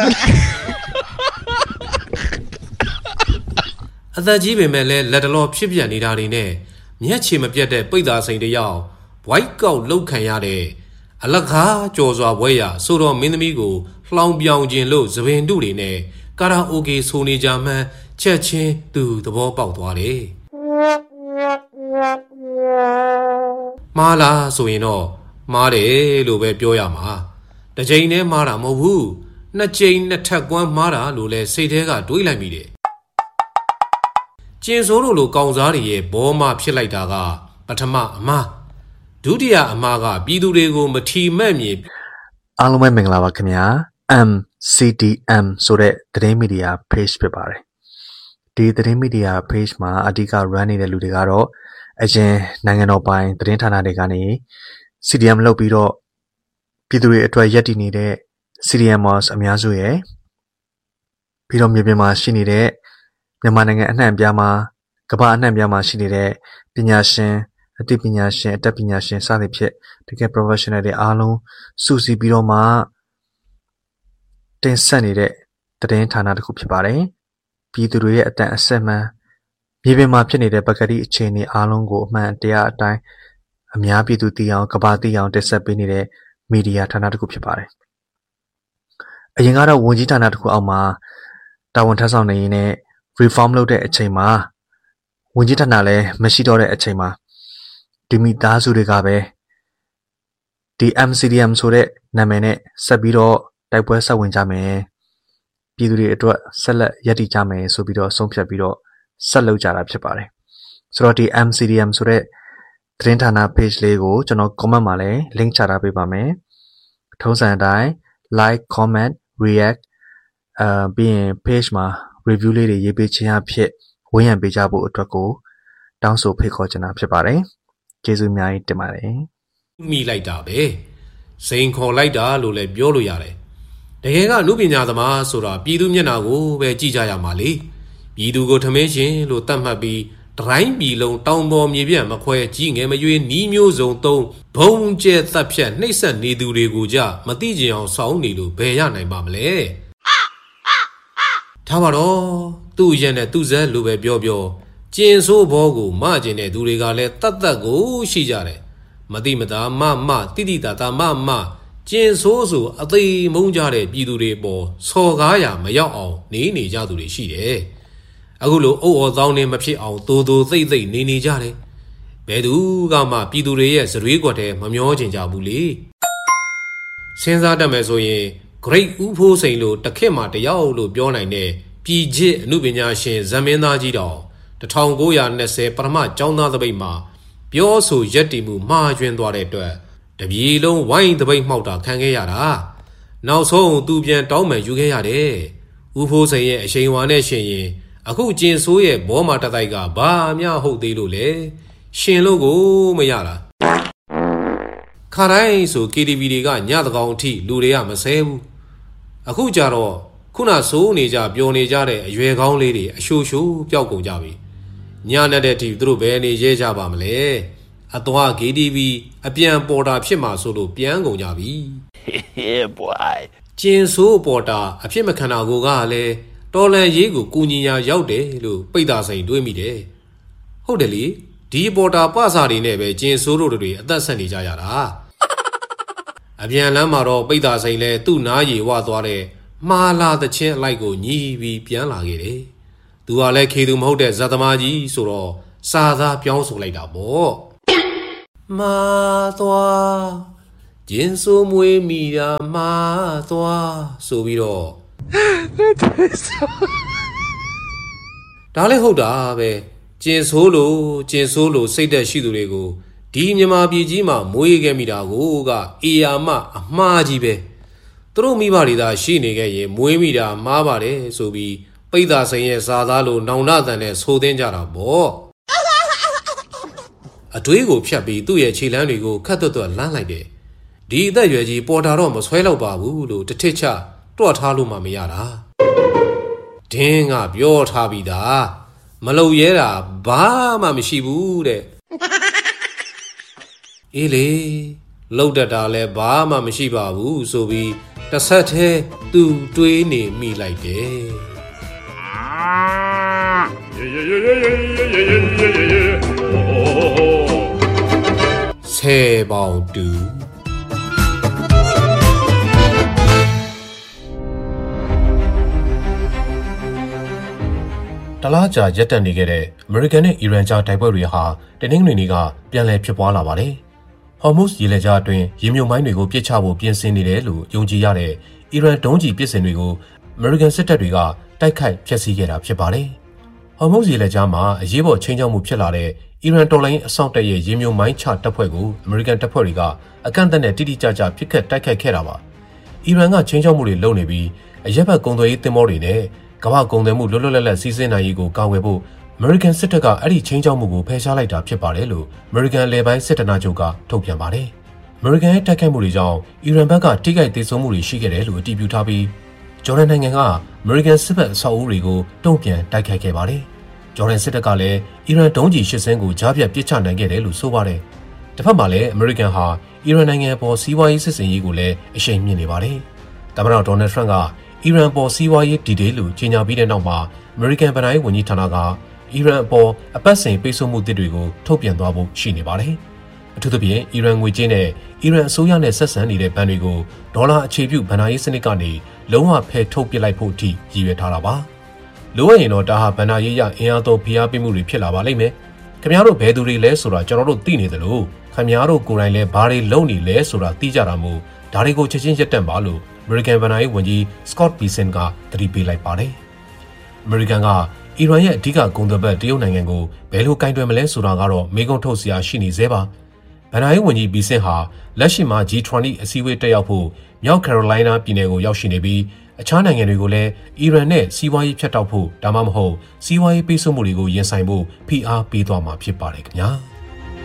အသက်ကြီးပေမဲ့လည်းလက်တလောဖြစ်ပြနေတာတွေနဲ့မျက်ခြေမပြတ်တဲ့ပိတ်သားစိန်တယောက်ဝိုက်ကောက်လှုပ်ခံရတဲ့အလကားကြော်စွာဘွဲရဆိုတော့မင်းသမီးကိုလှောင်ပြောင်ခြင်းလို့သပင်တုတွေနဲ့ကာရာအိုကေဆိုနေကြမှန်းချက်ချင်းသူသဘောပေါက်သွားတယ်မားလားဆိုရင်တော့မားတယ်လို့ပဲပြောရမှာတစ်ချိန်နဲ့မားတာမဟုတ်ဘူးနှစ်ချိန်နှစ်ထပ်ကွမ်းမားတာလို့လဲစိတ်ထဲကတွေးလိုက်မိတယ်ကျင်စိုးတို့လိုကောင်စားတွေရဲ့ဘောမဖြစ်လိုက်တာကပထမအမှားဒုတိယအမှားကပြည်သူတွေကိုမထီမဲ့မြင်အားလုံးပဲမင်္ဂလာပါခင်ဗျာ MCDM ဆိုတဲ့သတင်းမီဒီယာ page ဖြစ်ပါတယ်ဒီသတင်းမီဒီယာ page မှာအဓိက run နေတဲ့လူတွေကတော့အရင်နိုင်ငံတော်ပိုင်းသတင်းဌာနတွေကနေ CDM လုပ်ပြီးတော့ပြည်သူတွေအတွက်ရည်တည်နေတဲ့ CDMers အများစုရယ်ပြီးတော့မြေပြင်မှာရှိနေတဲ့မြန်မာနိုင်ငံအနှံ့အပြားမှာကမ္ဘာအနှံ့အပြားမှာရှိနေတဲ့ပညာရှင်အသိပညာရှင်အတတ်ပညာရှင်စသဖြင့်တကယ် professional တွေအားလုံးစုစည်းပြီးတော့မှတင်ဆက်နေတဲ့သတင်းဌာနတစ်ခုဖြစ်ပါတယ်ပြည်သူတွေရဲ့အတန်အဆက်မှန်မြေပြင်မှာဖြစ်နေတဲ့ပကတိအခြေအနေအားလုံးကိုအမှန်တရားအတိုင်းအများပြည်သူသိအောင်ကမ္ဘာသိအောင်တင်ဆက်ပေးနေတဲ့မီဒီယာဌာနတစ်ခုဖြစ်ပါတယ်အရင်ကတော့ဝန်ကြီးဌာနတစ်ခုအောက်မှာတာဝန်ထမ်းဆောင်နေရင်းနဲ့ reform လုပ်တဲ့အချိန်မှာဝန်ကြီးဌာနလည်းမရှိတော့တဲ့အချိန်မှာဒီမိသားစုတွေကပဲဒီ MCDM ဆိုတဲ့နာမည်နဲ့ဆက်ပြီးတော့တိုက်ပွဲဆက်ဝင်ကြမယ်ပြည်သူတွေအတွက်ဆက်လက်ရည်တည်ကြမယ်ဆိုပြီးတော့ဆုံးဖြတ်ပြီးတော့ဆက်လုပ်ကြတာဖြစ်ပါတယ်ဆိုတော့ဒီ MCDM ဆိုတဲ့သတင်းဌာန page လေးကိုကျွန်တော် comment မှာလည်း link ချထားပေးပါမယ်ထုံးစံအတိုင်း like comment react ပြီးရင် page မှာ review လေးတွေရေးပေးခြင်းအဖြစ်ဝန်းရံပေးကြဖို့အတွက်ကိုတောင်းဆိုဖိတ်ခေါ်ချင်တာဖြစ်ပါတယ်ကျေးဇူးအများကြီးတင်ပါတယ်မိလိုက်တာပဲစိန်ခေါ်လိုက်တာလို့လည်းပြောလို့ရတယ်တကယ်ကလူပညာသမားဆိုတာပြည်သူမျက်နှာကိုပဲကြည့်ကြရမှာလေပြည်သူကိုထမင်းရှင်လို့တတ်မှတ်ပြီးတိုင်းပြည်လုံးတောင်ပေါ်မြေပြန့်မခွဲကြီးငယ်မရွေးနီးမျိုးစုံသုံးဘုံကျဲတပ်ဖြတ်နှိပ်စက်နေသူတွေကိုကြမသိကြအောင်စောင်းနေလို့ဘယ်ရနိုင်ပါမလဲထားပါတော့သူ့ရဲ့နဲ့သူ့ဇက်လိုပဲပြောကျင်ဆိုးဘောကိုမကျင်တဲ့သူတွေကလည်းတတ်တတ်ကိုရှိကြတယ်မတိမတာမတိတိတာတာမကျင်ဆိုးဆိုအသေးမုန်းကြတဲ့ပြည်သူတွေပေါ်စော်ကားရမရောက်အောင်နေကြသူတွေရှိတယ်အခုလိုအုပ်အော်သောင်းနေမဖြစ်အောင်သို့သိမ့်နေကြတယ်ဘယ်သူကမှပြည်သူတွေရဲ့ဇရွေးကွက်ထဲမမျောချင်ကြဘူးလေစဉ်းစားတတ်မယ်ဆိုရင် Great ဦးဖိုးစိန်လို့တခက်မှတယောက်လို့ပြောနိုင်တဲ့ပြည်ချစ်အမှုပညာရှင်ဇမင်းသားကြီးတော်1920ပထမကျောင်းသားသပိတ်မှာပြောဆိုရက်တီမှုမှားယွင်းသွားတဲ့အတွက်တပြည်လုံးဝိုင်းသပိတ်မှောက်တာခံခဲ့ရတာနောက်ဆုံးသူပြန်တောင်းပန်ယူခဲ့ရတယ်ဦးဖိုးစိန်ရဲ့အရှိန်ဝါနဲ့ရှင်ရင်အခုကျင်ဆိုးရဲ့ဘောမာတတိုက်ကဘာမှဟုတ်သေးလို့လေရှင်လို့ကိုမရတာခါတိုင်းဆို KTV တွေကညတကောင်အထိလူတွေကမဆဲဘူးအခုကြတော့ခုနဆိုးနေကြပျော်နေကြတဲ့အရွယ်ကောင်းလေးတွေအရှိုးပျောက်ကုန်ကြပြီညနဲ့တဲ့အထိသူတို့ဘယ်နေရဲကြပါမလဲအသွား KTV အပြန်ပေါ်တာဖြစ်မှာဆိုလို့ပြန်ကုန်ကြပြီကျင်ဆိုးပေါ်တာအဖြစ်မခံတာကိုကလည်းတော်လန်ရေးကိုကူညီညာရောက်တယ်လို့ပိတ်တာစိန်တွေးမိတယ်ဟုတ်တယ်လေဒီပေါ်တာပစာတွေနဲ့ပဲကျင်ဆိုးတို့တွေအသက်ဆက်နေကြရတာအပြန်လမ်းမှာတော့ပိတ်တာစိန်လဲသူ့နားရီဝသွားတဲ့မှားလာတဲ့ချင်းအလိုက်ကိုညီးပြီးပြန်လာခဲ့တယ်သူကလည်းခေသူမဟုတ်တဲ့ဇာသမားကြီးဆိုတော့စာသားပြောင်းဆိုလိုက်တာပေါ့မာသွားကျင်းဆိုးမွေးမိတာမာသွားဆိုပြီးတော့ဒါလည်းဟုတ်တာပဲကျင်ဆိုးလို့စိတ်သက်ရှိသူတွေကိုဒီမြန်မာပြည်ကြီးမှာမွေးခဲ့မိတာကိုကအေယာမအမှားကြီးပဲသူတို့မိဘတွေသာရှိနေခဲ့ရင်မွေးမိတာမှားပါတယ်ဆိုပြီးပိတ်သာစိန်ရဲ့ဇာသားလိုနောင်နာတန်နဲ့ဆိုသင်းကြတာပေါ့အတွေးကိုဖြတ်ပြီးသူ့ရဲ့ခြေလမ်းတွေကိုခတ်သွက်လမ်းလိုက်တယ်ဒီအသက်ရွယ်ကြီးပေါ်တာတော့မဆွဲတော့ပါဘူးလို့တစ်ထစ်ချတွတ်ထားလို့မှမရတာဒင်းကပြောထားပြီးသားမလုံရဲတာဘာမှမရှိဘူးတဲ့အေးလေလှုပ်တတ်တာလည်းဘာမှမရှိပါဘူးဆိုပြီးတစ်ဆက်သေးသူတွေးနေမိလိုက်တယ်10 ပေါင်တူတလားကြာရက်တက်နေခဲ့တဲ့အမေရိကန်နဲ့အီရန်ကြားတိုက်ပွဲတွေဟာတနင်္ဂနွေနေ့ကပြန်လည်ဖြစ်ပွားလာပါတယ်။ဟော်မုဇ်ရေလက်ကြားအတွင်းရေမြုပ်မိုင်းတွေကိုပစ်ချဖို့ပြင်ဆင်နေတယ်လို့ယုံကြည်ရတဲ့အီရန်ဒုံးကျည်ပစ်စင်တွေကိုအမေရိကန်စစ်တပ်တွေကတိုက်ခိုက်ဖျက်ဆီးခဲ့တာဖြစ်ပါတယ်။ဟော်မုဇ်ရေလက်ကြားမှာအရေးပေါ်ချိန်ချောက်မှုဖြစ်လာတဲ့အီရန်တော်လိုင်းအစောင့်တပ်ရဲ့ရေမြုပ်မိုင်းချတပ်ဖွဲ့ကိုအမေရိကန်တပ်ဖွဲ့တွေကအကန့်အသတ်နဲ့တိတိကျကျပစ်ခတ်တိုက်ခိုက်ခဲ့တာပါ။အီရန်ကချိန်ချောက်မှုတွေလုပ်နေပြီးအရက်ဘက်ကုန်သွယ်ရေးသင်္ဘောတွေနဲ့ကမ္ဘာကုန်သွယ်မှုလွတ်လွတ်လပ်လပ်စီးဆင်းနိုင်ရေးကိုကာကွယ်ဖို့အမေရိကန်စစ်တပ်ကအဲ့ဒီချင်းချောက်မှုကိုဖယ်ရှားလိုက်တာဖြစ်ပါတယ်လို့အမေရိကန်လေပိုင်းစစ်ဌာနချုပ်ကထုတ်ပြန်ပါတယ်။အမေရိကန်ရဲ့တိုက်ခိုက်မှုတွေကြောင့်အီရန်ဘက်ကထိခိုက်ဒေဆုံးမှုတွေရှိခဲ့တယ်လို့အတည်ပြုထားပြီးဂျော်ဒန်နိုင်ငံကအမေရိကန်စစ်ဘက်အဆောက်အဦတွေကိုတုံ့ပြန်တိုက်ခိုက်ခဲ့ပါတယ်။ဂျော်ဒန်စစ်တပ်ကလည်းအီရန်ဒုံးကျည်8စင်းကိုကြားဖြတ်ပစ်ချနိုင်ခဲ့တယ်လို့ဆိုပါတယ်။တစ်ဖက်မှာလည်းအမေရိကန်ဟာအီရန်နိုင်ငံပေါ်စီးပွားရေးစစ်ဆင်ရေးကိုလည်းအရှိန်မြင့်နေပါတယ်။သမ္မတဒေါ်နယ်ထရန့်ကအီရန်ပေါ်စီးပွားရေးဒီဒေးလို့ကြေညာပြီးတဲ့နောက်မှာအမေရိကန်ဗဏ္ဍာရေးဝန်ကြီးဌာနကအီရန်အပေါ်အပတ်စဉ်ပိတ်ဆို့မှုသစ်တွေကိုထုတ်ပြန်သွားဖို့ရှိနေပါတယ်။အထူးသဖြင့်အီရန်ငွေကြေးနဲ့အီရန်အစိုးရနဲ့ဆက်ဆံနေတဲ့ဘဏ်တွေကိုဒေါ်လာအခြေပြုဗဏ္ဍာရေးစနစ်ကနေလုံးဝဖယ်ထုတ်ပစ်လိုက်ဖို့အထိရည်ရွယ်ထားတာပါ။လိုအပ်ရင်တော့ဒါဟာဗဏ္ဍာရေးရအင်အားသုံးဖိအားပေးမှုတွေဖြစ်လာပါလိမ့်မယ်။ခင်ဗျားတို့ဘယ်သူတွေလဲဆိုတာကျွန်တော်တို့သိနေသလိုခင်ဗျားတို့ကိုယ်တိုင်လည်းဘာတွေလုပ်နေလဲဆိုတာသိကြတာမို့ဒါတွေကိုချက်ချင်းရပ်တန့်ပါလို့အမေရိကန်ဗဏ္ဍာရေးဝန်ကြီးစကော့တ်ဘီဆင်ကသတိပေးလိုက်ပါတယ်။အမေရိကန်ကအီရန်ရဲ့အဓိကကုန်သွယ်ဘက်တရုတ်နိုင်ငံကိုဘယ်လိုကင်တွယ်မလဲဆိုတာကတော့မေးခွန်းထုတ်စရာရှိနေသေးပါ။ဗဏ္ဍာရေးဝန်ကြီးဘီဆင်ဟာလက်ရှိမှာ G20 အစည်းအဝေးတက်ရောက်ဖို့မြောက်ကယ်ရိုလိုင်းနားပြည်နယ်ကိုရောက်ရှိနေပြီးအခြားနိုင်ငံတွေကိုလည်းအီရန်နဲ့စီးပွားရေးဖြတ်တောက်ဖို့ဒါမှမဟုတ်စီးပွားရေးပိတ်ဆို့မှုတွေကိုရင်ဆိုင်ဖို့ဖိအားပေးသွားမှာဖြစ်ပါတယ်ခင်ဗျာ။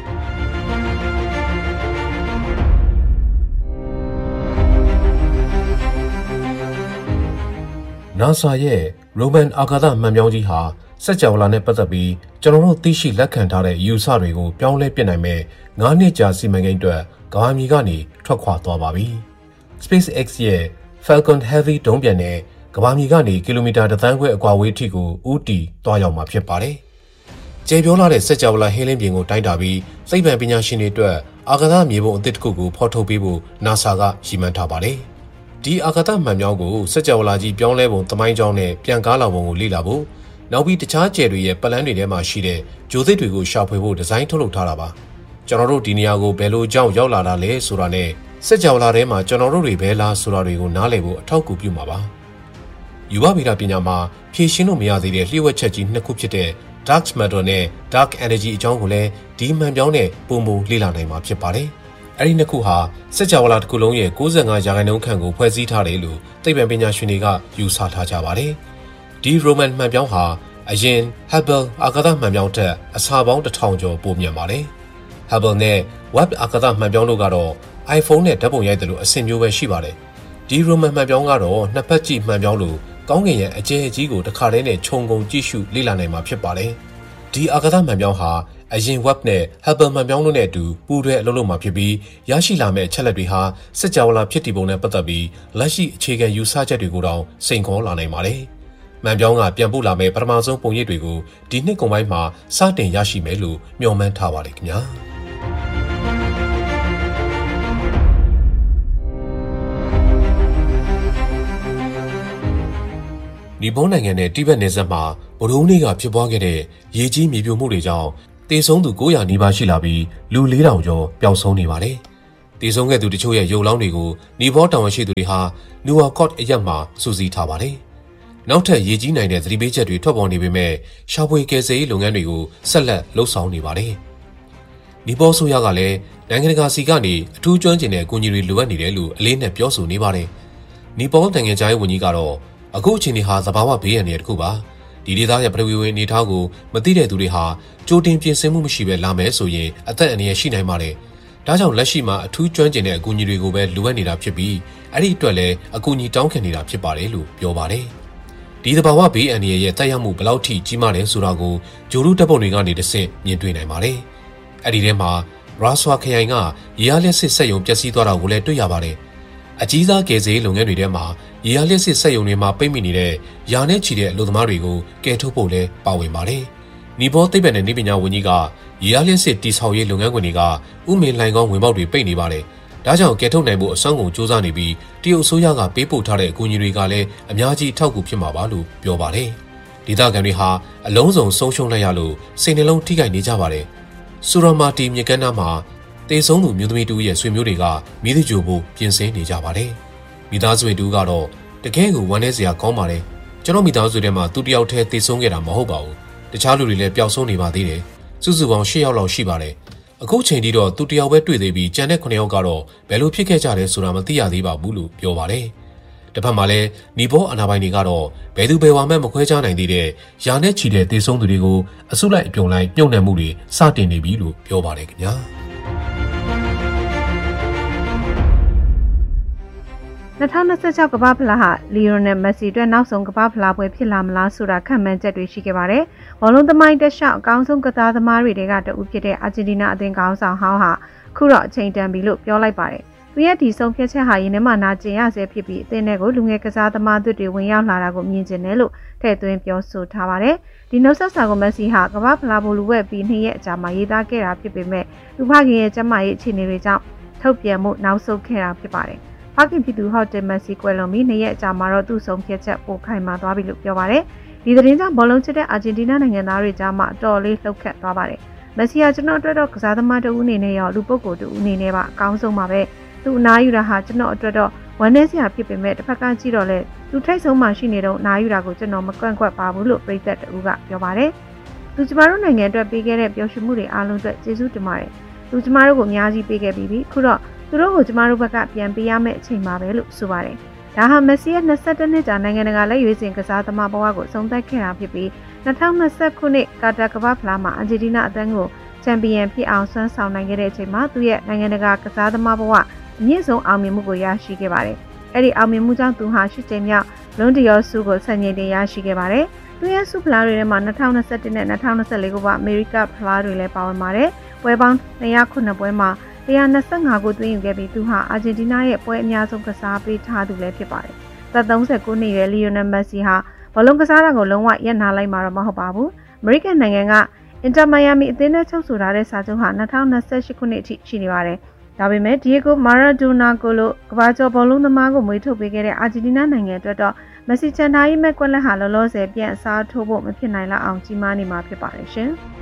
NASA ရဲ့ရိုမန်အာကာသမှန်ပြောင်းကြီးဟာစက်ကြောလာနဲ့ပတ်သက်ပြီးကျွန်တော်တို့သိရှိလက်ခံထားတဲ့ယူဆတွေကိုပြောင်းလဲပြစ်နိုင်မဲ့9နှစ်ကြာစီမံကိန်းအတွက်ကမ္ဘာမြေကနေထွက်ခွာသွားပါပြီ။ SpaceX ရဲ့ Falcon Heavy ဒုံးပျံနဲ့ကမ္ဘာမြေကနေကီလိုမီတာ1 သန်းခွဲအကွာဝေးထိကိုဦးတည်သွားရောက်မှာဖြစ်ပါတယ်။ကျေပြောလာတဲ့စက်ကြောလာဟင်းလင်းပြင်ကိုတိုင်းတာပြီးသိပ္ပံပညာရှင်တွေအတွက်အာကာသမြေပုံအသစ်တစ်ခုကိုဖော်ထုတ်ပေးဖို့ NASA ကရည်မှန်းထားပါတယ်။ဒီအာကာသမှန်ပြောင်းကိုစက်ကြောလာကြီးပြောင်းလဲပုံသမိုင်းကြောင်းနဲ့ပြန်ကားလာပုံကိုလေ့လာဖို့နောက်ပြီးတခြားကျယ်တွေရဲ့ပတ်လန်းတွေထဲမှာရှိတဲ့ဂျိုသစ်တွေကိုရှာဖွေဖို့ဒီဇိုင်းထုတ်လုပ်ထားတာပါကျွန်တော်တို့ဒီနေရာကိုဘယ်လိုကြောင့်ရောက်လာတာလဲဆိုတာနဲ့စက်ကြောလာထဲမှာကျွန်တော်တို့တွေဘယ်လားဆိုတာတွေကိုနားလည်ဖို့အထောက်အကူပြုမှာပါယူဘဗေဒပညာမှာဖြည့်ရှင်းလို့မရသေးတဲ့လျှို့ဝှက်ချက်ကြီးနှစ်ခုဖြစ်တဲ့ Dark Matter နဲ့ Dark Energy အကြောင်းကိုလည်းဒီမှန်ပြောင်းတဲ့ပုံမူလေ့လာနိုင်မှာဖြစ်ပါတယ်အဲ့ဒီနှစ်ခုဟာစက်ကြောလာတစ်ခုလုံးရဲ့95%ခန့်ကိုဖွဲ့စည်းထားတယ်လို့သိပ္ပံပညာရှင်တွေကယူဆထားကြပါတယ်ဒီရိုမန်မှန်ပြောင်းဟာအရင် Hubble အာကာသမှန်ပြောင်းထက်အစာပေါင်း1000ကျော်ပိုမြန်ပါတယ်။ Hubble နဲ့ Webb အာကာသမှန်ပြောင်းတို့ကတော့ iPhone နဲ့ဓာတ်ပုံရိုက်တယ်လို့အဆင့်မျိုးပဲရှိပါတယ်။ဒီရိုမန်မှန်ပြောင်းကတော့နှစ်ဖက်ကြည့်မှန်ပြောင်းလို့ကောင်းကင်ရဲ့အကျယ်ကြီးကိုတစ်ခါတည်းနဲ့ခြုံငုံကြည့်ရှုလေ့လာနိုင်မှာဖြစ်ပါတယ်။ဒီအာကာသမှန်ပြောင်းဟာအရင် Webb နဲ့ Hubble မှန်ပြောင်းတို့နဲ့အတူပူးတွဲအလုပ်လုပ်မှာဖြစ်ပြီးရရှိလာမယ့်အချက်လက်တွေဟာစက်ကြောလာဖြစ်တည်ပုံနဲ့ပတ်သက်ပြီးလက်ရှိအခြေခံယူဆချက်တွေကိုတောင်စိန်ခေါ်လာနိုင်ပါတယ်။မှန်ပြောင်းကပြန်ပို့လာမယ့်ပထမဆုံးပုံရိပ်တွေကိုဒီနှစ်ကုန်ပိုင်းမှာစတင်ရရှိမယ်လို့မျှော်မှန်းထားပါလိမ့်ခင်ဗျာနီပေါနိုင်ငံနဲ့တိဘက်နယ်စပ်မှာဗုဒ္ဓဟူးနေ့ကဖြစ်ပွားခဲ့တဲ့ရေကြီးမြေပြိုမှုတွေကြောင့်တေဆုံးသူ900နီးပါးရှိလာပြီးလူ4000ကျော်ပျောက်ဆုံးနေပါတယ်။တေဆုံးခဲ့သူတချို့ရဲ့ရုပ်လောင်းတွေကိုနီပေါတာဝန်ရှိသူတွေဟာနူဝါကော့အရပ်မှာစုစည်းထားပါတယ်။နောက်ထပ်ရေကြီးနိုင်တဲ့သတိပေးချက်တွေထွက်ပေါ်နေပေမဲ့ရှာဖွေကယ်ဆယ်ရေးလုပ်ငန်းတွေကိုဆက်လက်လှုပ်ဆောင်နေပါတယ်။နီပေါဆိုရကလည်းနိုင်ငံတကာစီကနေအထူးကျွမ်းကျင်တဲ့အကူအညီတွေလိုအပ်နေတယ်လို့အလေးနဲ့ပြောဆိုနေပါတယ်။နီပေါနိုင်ငံခြားရေးဝန်ကြီးကတော့အခုအချိန်ဒီဟာသဘာဝဘေးရန်တွေတခုပါဒီဒေသရဲ့ပထဝီဝင်အနေအထားကိုမသိတဲ့သူတွေဟာကြိုတင်ပြင်ဆင်မှုမရှိဘဲလာမယ်ဆိုရင်အသက်အန္တရာယ်ရှိနိုင်ပါတယ်ဒါကြောင့်လက်ရှိမှာအထူးကျွမ်းကျင်တဲ့အကူအညီတွေကိုပဲလိုအပ်နေတာဖြစ်ပြီးအဲ့ဒီအတွက်လည်းအကူအညီတောင်းခံနေတာဖြစ်ပါတယ်လို့ပြောပါတယ်ဒီသဘာဝဘေးအန္တရာယ်ရဲ့တက်ရောက်မှုဘယ်လောက်ထိကြီးမားလဲဆိုတာကိုဂျိုလူတပ်ပုံတွေကနေတဆင့်မြင်တွေ့နိုင်ပါတယ်အဲ့ဒီထဲမှာရာဆွာခရိုင်ကရေအားလျက်စစ်စက်ရုံပျက်စီးသွားတာကိုလည်းတွေ့ရပါတယ်အကြီးစားကယ်ဆယ်ရေးလုပ်ငန်းတွေထဲမှာရေအားလျှက်စစ်စက်ရုံတွေမှာပိတ်မိနေတဲ့ယာနဲ့ချီတဲ့အလုပ်သမားတွေကိုကယ်ထုတ်ဖို့လည်းပါဝင်ပါတယ်။နီဘောသိပ္ပံနဲ့နည်းပညာဝန်ကြီးကရေအားလျှက်စစ်တိဆောက်ရေးလုပ်ငန်းခွင်တွေကဥမင်လှိုင်ကောင်းဝင်ပေါက်တွေပိတ်နေပါတယ်။ဒါကြောင့်ကယ်ထုတ်နိုင်ဖို့အစွမ်းကုန်စ조사နေပြီးတရုတ်အစိုးရကပေးပို့ထားတဲ့အကူအညီတွေကလည်းအများကြီးထောက်ကူဖြစ်မှာပါလို့ပြောပါတယ်။ဒေသခံတွေဟာအလုံးစုံဆုံးရှုံးလိုက်ရလို့စိတ်နှလုံးထိခိုက်နေကြပါတယ်။ဆူရမာတီမြေကမ်းနားမှာတေဆုံးသူမျိုးသမီးတူရဲ့ဆွေမျိုးတွေကမိသကြိုဖို့ပြင်ဆင်နေကြပါတယ်။မိသားစုဝင်တူကတော့တကယ်ကိုဝမ်းနည်းစရာကောင်းပါတယ်။ကျွန်တော်မိသားစုထဲမှာသူတယောက်တည်းတေဆုံးခဲ့တာမဟုတ်ပါဘူး။တခြားလူတွေလည်းပျောက်ဆုံးနေပါသေးတယ်။စုစုပေါင်း10ယောက်လောက်ရှိပါတယ်။အခုချိန်ထိတော့သူတယောက်ပဲတွေ့သေးပြီးကျန်တဲ့9ယောက်ကတော့ဘယ်လိုဖြစ်ခဲ့ကြလဲဆိုတာမသိရသေးပါဘူးလို့ပြောပါတယ်။တစ်ဖက်မှာလည်းနီဘောအာဏာပိုင်တွေကတော့ဘယ်သူဘယ်ဝါမှမခွဲခြားနိုင်သေးတဲ့ယာနဲ့ချီတဲ့တေဆုံးသူတွေကိုအစုလိုက်အပြုံလိုက်ပြုံနှံမှုတွေစတင်နေပြီလို့ပြောပါတယ်ခင်ဗျာ။ 2026ကမ္ဘာဖလားဟာလီယိုနယ်မက်ဆီအတွက်နောက်ဆုံးကမ္ဘာဖလားပွဲဖြစ်လာမလားဆိုတာခန့်မှန်းချက်တွေရှိခဲ့ပါတယ်။ဘောလုံးသမိုင်းတက်လျှောက်အကောင်းဆုံးကစားသမားတွေကတဦးဖြစ်တဲ့အာဂျင်တီးနားအသင်းခေါင်းဆောင်ဟောင်းဟာခုတော့အချိန်တန်ပြီလို့ပြောလိုက်ပါတယ်။သူရဲ့ဒီဆုံးဖြတ်ချက်ဟာရင်းနှီးမှနာကျင်ရဆဲဖြစ်ပြီးအသင်းတွေကိုလူငယ်ကစားသမားတွေဝင်ရောက်လာတာကိုမြင်ကျင်တယ်လို့ထည့်သွင်းပြောဆိုထားပါတယ်။ဒီနှုတ်ဆက်စာကိုမက်ဆီဟာကမ္ဘာဖလားဘိုလူဝက်ပြီး2ရက်အကြာမှာရေးသားခဲ့တာဖြစ်ပေမဲ့လူဖခင်ရဲ့ကျန်းမာရေးအခြေအနေတွေကြောင့်ထုတ်ပြန်မှုနောက်ဆုတ်ခဲ့တာဖြစ်ပါတယ်။ဖခင်ဖြစ်သူဟော့တယ်မက်ဆီကွယ်လွန်ပြီး2ရက်အကြာမှာတော့သူ့ဆုံးဖြတ်ချက်ပိုခိုင်မာသွားပြီလို့ပြောပါတယ်။ဒီသတင်းကြောင့်ဘောလုံးချစ်တဲ့အာဂျင်တီးနားနိုင်ငံသားတွေကြားမှာအတော်လေးလှုပ်ခတ်သွားပါတယ်။မက်ဆီဟာကျွန်တော်အတွက်တော့ကစားသမားတဦးအနေနဲ့ရောလူပုဂ္ဂိုလ်တဦးအနေနဲ့ပါအကောင်းဆုံးပါပဲ။သူအနားယူတာဟာကျွန်တော်အတွက်တော့ဝမ်းနည်းစရာဖြစ်ပေမဲ့တစ်ဖက်ကကြည့်တော့လေသူထိတ်ဆုံးမှရှိနေတော့အနားယူတာကိုကျွန်တော်မကွန့်ကွက်ပါဘူးလို့ပြည်သက်တဦးကပြောပါတယ်။သူကျမတို့နိုင်ငံအတွက်ပေးခဲ့တဲ့ပျော်ရွှင်မှုတွေအားလုံးအတွက်ကျေးဇူးတင်ပါတယ်။သူကျမတို့ကိုအများကြီးပေးခဲ့ပြီးပြီ။ခုတော့သူတို့ကိုကျမတို့ဘက်ကပြန်ပေးရမယ့်အချိန်ပါပဲလို့ဆိုပါတယ်။ဒါဟာမက်ဆီရဲ့22နှစ်ကြာနိုင်ငံတကာလက်ရွေးစင်ကစားသမားဘဝကိုဆုံးသက်ခဲ့တာဖြစ်ပြီး2020ခုနှစ်ကာတာကမ္ဘာဖလားမှာအာဂျင်တီးနားအသင်းကိုချန်ပီယံဖြစ်အောင်ဆွမ်းဆောင်နိုင်ခဲ့တဲ့အချိန်မှာသူရဲ့နိုင်ငံတကာကစားသမားဘဝအမြင့်ဆုံးအောင်မြင်မှုကိုရရှိခဲ့ပါတယ်။အဲ့ဒီအောင်မြင်မှုကြောင့်သူဟာ8ချိန်မြောက်လွန်ဒီယောဆုကိုဆက်ငိမ့်တင်ရရှိခဲ့ပါတယ်။သူရဲ့ဆုဖလားတွေထဲမှာ2021နဲ့2024ခုကအမေရိကဖလားတွေလည်းပါဝင်ပါတယ်။ပွဲပေါင်း209ပွဲမှာ125ကိုသွင်းယူခဲ့ပြီးသူဟာအာဂျင်တီးနားရဲ့ပွဲအများဆုံးကစားပေးထားသူလည်းဖြစ်ပါတယ်။သက်39နှစ်ရွယ်လီယိုနယ်မက်ဆီဟာဘောလုံးကစားတာကိုလုံးဝရပ်နားလိုက်မှာတော့မဟုတ်ပါဘူး။အမေရိကန်နိုင်ငံကအင်တာမိုင်ယာမီအသင်းနဲ့ချုပ်ဆိုထားတဲ့စာချုပ်ဟာ2028ခုနှစ်အထိရှိနေပါတယ်။ဒါပေမဲ့ဒီယေဂိုမာရာဒိုနာကိုလိုကမ္ဘာကျော်ဘောလုံးသမားကိုမွေးထုတ်ပေးခဲ့တဲ့အာဂျင်တီးနားနိုင်ငံအတွက်တော့မက်ဆီချန်ထားရေးမဲ့ကွက်လက်ဟာလောလောဆယ်ပြန်အစားထိုးဖို့မဖြစ်နိုင်လောက်အောင်ကြီးမားနေမှာဖြစ်ပါတယ်ရှင်။